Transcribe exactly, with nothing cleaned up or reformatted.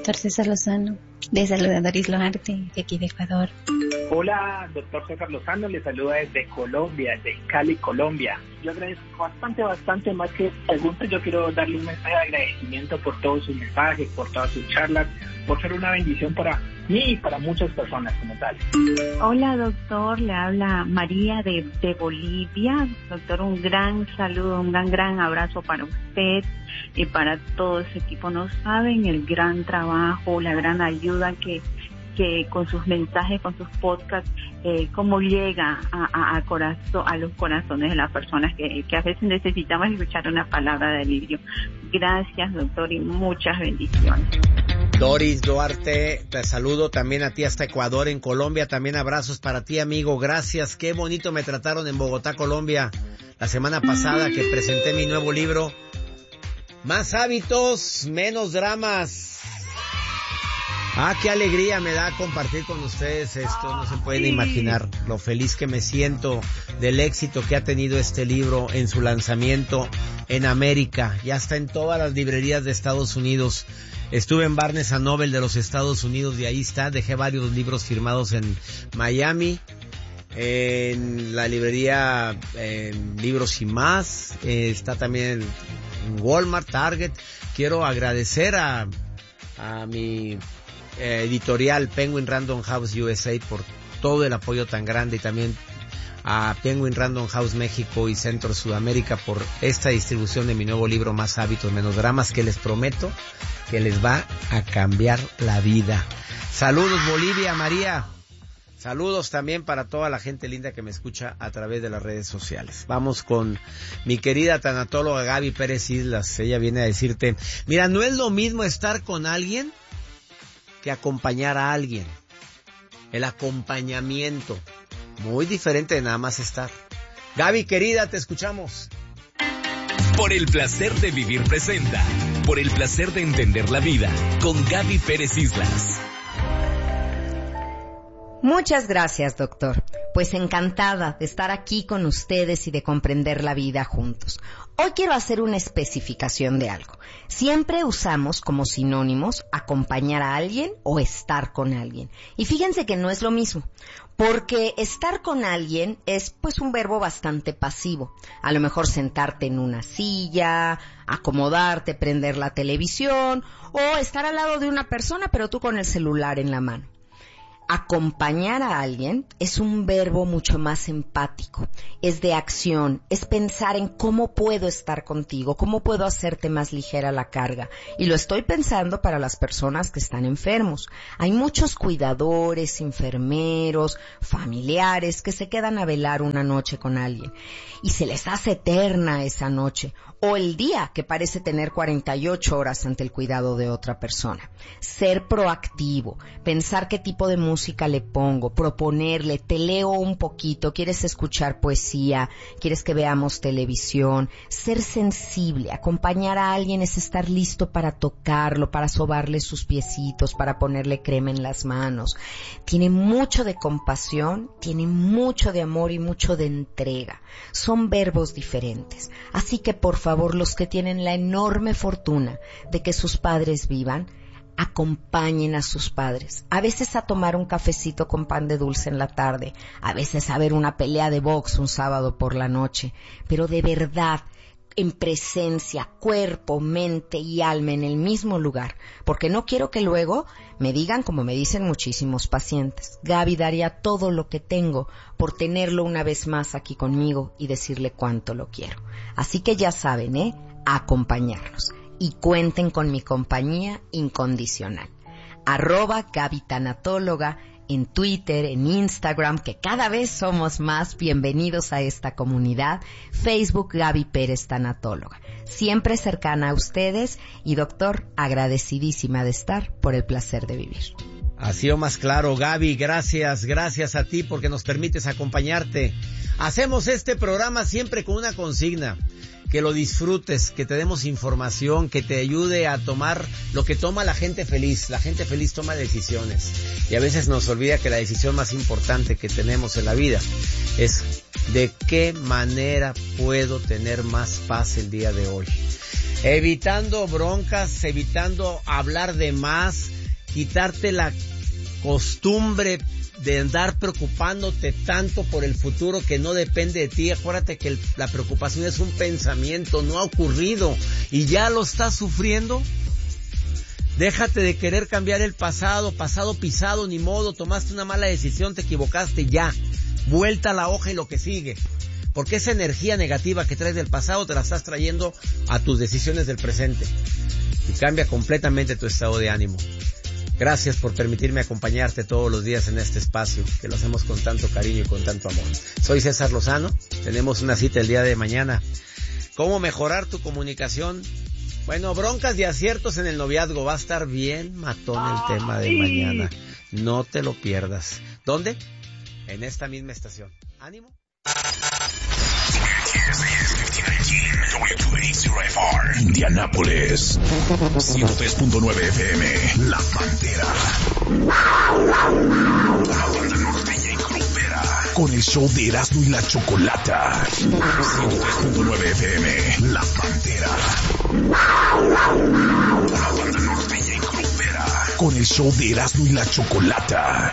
doctor César Lozano. Le saluda Doris Loarte, de aquí de Ecuador. Hola, doctor César Lozano, le saluda desde Colombia, de Cali, Colombia. Yo agradezco bastante, bastante, más que preguntas, yo quiero darle un mensaje de agradecimiento por todos sus mensajes, por todas sus charlas, por ser una bendición para mí y para muchas personas como tal. Hola, doctor, le habla María de, de Bolivia. Doctor, un gran saludo, un gran, gran abrazo para usted y para todo ese equipo. No saben el gran trabajo, la gran ayuda que que con sus mensajes, con sus podcasts, eh, cómo llega a, a, a, corazón, a los corazones de las personas que, que a veces necesitamos escuchar una palabra de alivio. Gracias, doctor, y muchas bendiciones. Doris Duarte, te saludo también a ti hasta Ecuador, en Colombia. También abrazos para ti, amigo. Gracias. Qué bonito me trataron en Bogotá, Colombia, la semana pasada que presenté mi nuevo libro. Más hábitos, menos dramas. Ah, qué alegría me da compartir con ustedes esto. No se pueden imaginar lo feliz que me siento del éxito que ha tenido este libro en su lanzamiento en América. Ya está en todas las librerías de Estados Unidos. Estuve en Barnes and Noble de los Estados Unidos y ahí está. Dejé varios libros firmados en Miami, en la librería en Libros y Más. Eh, está también en Walmart, Target. Quiero agradecer a, a mi eh, editorial Penguin Random House U S A por todo el apoyo tan grande, y también a Penguin Random House México y Centro Sudamérica por esta distribución de mi nuevo libro Más hábitos, menos dramas, que les prometo que les va a cambiar la vida. Saludos, Bolivia, María. Saludos también para toda la gente linda que me escucha a través de las redes sociales. Vamos con mi querida tanatóloga Gaby Pérez Islas. Ella viene a decirte, mira, no es lo mismo estar con alguien que acompañar a alguien. El acompañamiento, muy diferente de nada más estar. Gaby, querida, te escuchamos. Por el placer de vivir presenta, por el placer de entender la vida, con Gaby Pérez Islas. Muchas gracias, doctor. Pues encantada de estar aquí con ustedes y de comprender la vida juntos. Hoy quiero hacer una especificación de algo. Siempre usamos como sinónimos acompañar a alguien o estar con alguien. Y fíjense que no es lo mismo, porque estar con alguien es pues un verbo bastante pasivo. A lo mejor sentarte en una silla, acomodarte, prender la televisión o estar al lado de una persona pero tú con el celular en la mano. Acompañar a alguien es un verbo mucho más empático, es de acción, es pensar en cómo puedo estar contigo, cómo puedo hacerte más ligera la carga. Y lo estoy pensando para las personas que están enfermos. Hay muchos cuidadores, enfermeros, familiares que se quedan a velar una noche con alguien y se les hace eterna esa noche o el día que parece tener cuarenta y ocho horas ante el cuidado de otra persona. Ser proactivo, pensar qué tipo de música le pongo, proponerle, te leo un poquito, quieres escuchar poesía, quieres que veamos televisión, ser sensible, acompañar a alguien es estar listo para tocarlo, para sobarle sus piecitos, para ponerle crema en las manos. Tiene mucho de compasión, tiene mucho de amor y mucho de entrega. Son verbos diferentes. Así que por favor, los que tienen la enorme fortuna de que sus padres vivan, acompañen a sus padres, a veces a tomar un cafecito con pan de dulce en la tarde, a veces a ver una pelea de box un sábado por la noche, pero de verdad, en presencia, cuerpo, mente y alma en el mismo lugar, porque no quiero que luego me digan, como me dicen muchísimos pacientes, Gaby, daría todo lo que tengo por tenerlo una vez más aquí conmigo y decirle cuánto lo quiero. Así que ya saben, ¿eh? Acompañarnos. Y cuenten con mi compañía incondicional. Arroba Gaby Tanatóloga en Twitter, en Instagram, que cada vez somos más. Bienvenidos a esta comunidad. Facebook Gaby Pérez Tanatóloga. Siempre cercana a ustedes y doctor, agradecidísima de estar por el placer de vivir. Ha sido más claro, Gaby, gracias, gracias a ti porque nos permites acompañarte. Hacemos este programa siempre con una consigna. Que lo disfrutes, que te demos información, que te ayude a tomar lo que toma la gente feliz. La gente feliz toma decisiones y a veces nos olvida que la decisión más importante que tenemos en la vida es de qué manera puedo tener más paz el día de hoy. Evitando broncas, evitando hablar de más, quitarte la costumbre de andar preocupándote tanto por el futuro que no depende de ti. Acuérdate que el, la preocupación es un pensamiento, no ha ocurrido y ya lo estás sufriendo. Déjate de querer cambiar el pasado, pasado pisado, ni modo, tomaste una mala decisión, te equivocaste, ya. Vuelta a la hoja y lo que sigue. Porque esa energía negativa que traes del pasado te la estás trayendo a tus decisiones del presente. Y cambia completamente tu estado de ánimo. Gracias por permitirme acompañarte todos los días en este espacio, que lo hacemos con tanto cariño y con tanto amor. Soy César Lozano, tenemos una cita el día de mañana. ¿Cómo mejorar tu comunicación? Bueno, broncas y aciertos en el noviazgo. Va a estar bien matón el tema de mañana. No te lo pierdas. ¿Dónde? En esta misma estación. ¡Ánimo! W two eighty F R, Indianápolis, ciento tres punto nueve F M, La Pantera, la banda norteña y grupera, con el show de Erasmo y la Chocolata, ciento tres punto nueve F M, La Pantera, la banda norteña y grupera, con el show de Erasmo y la Chocolata.